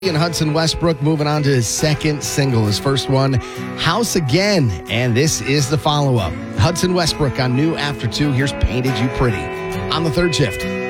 And Hudson Westbrook moving on to his second single. His first one, House Again. And this is the follow-up. Hudson Westbrook on New After 2. Here's Painted You Pretty on the third shift.